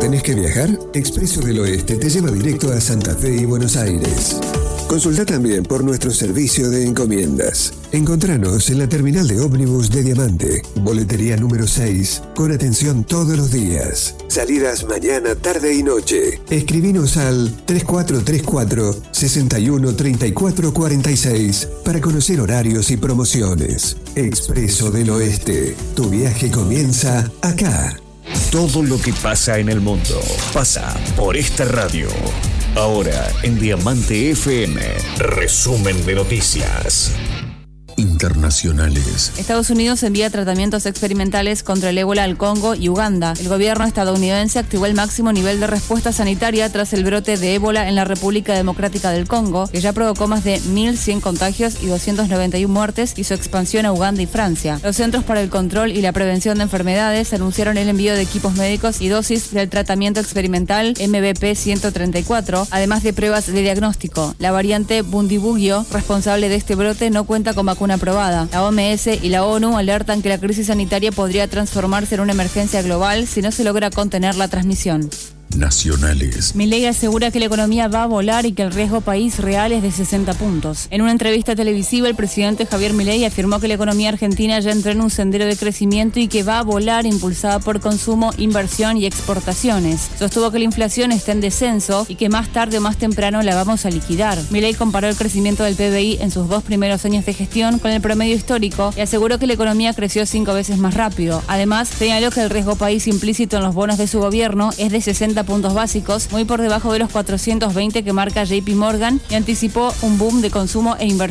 ¿Tenés que viajar? Expreso del Oeste te lleva directo a Santa Fe y Buenos Aires. Consulta también por nuestro servicio de encomiendas. Encontranos en la terminal de ómnibus de Diamante, boletería número 6, con atención todos los días. Salidas mañana, tarde y noche. Escribinos al 3434-613446 para conocer horarios y promociones. Expreso del Oeste. Tu viaje comienza acá. Todo lo que pasa en el mundo pasa por esta radio. Ahora en Diamante FM, resumen de noticias internacionales. Estados Unidos envía tratamientos experimentales contra el ébola al Congo y Uganda. El gobierno estadounidense activó el máximo nivel de respuesta sanitaria tras el brote de ébola en la República Democrática del Congo, que ya provocó más de 1.100 contagios y 291 muertes, y su expansión a Uganda y Francia. Los Centros para el Control y la Prevención de Enfermedades anunciaron el envío de equipos médicos y dosis del tratamiento experimental MVP-134, además de pruebas de diagnóstico. La variante Bundibugyo, responsable de este brote, no cuenta con vacuna aprobada. La OMS y la ONU alertan que la crisis sanitaria podría transformarse en una emergencia global si no se logra contener la transmisión. Nacionales. Milei asegura que la economía va a volar y que el riesgo país real es de 60 puntos. En una entrevista televisiva, el presidente Javier Milei afirmó que la economía argentina ya entró en un sendero de crecimiento y que va a volar impulsada por consumo, inversión y exportaciones. Sostuvo que la inflación está en descenso y que más tarde o más temprano la vamos a liquidar. Milei comparó el crecimiento del PBI en sus 2 primeros años de gestión con el promedio histórico y aseguró que la economía creció 5 veces más rápido. Además, señaló que el riesgo país implícito en los bonos de su gobierno es de 60 puntos básicos, muy por debajo de los 420 que marca JP Morgan, y anticipó un boom de consumo e inversión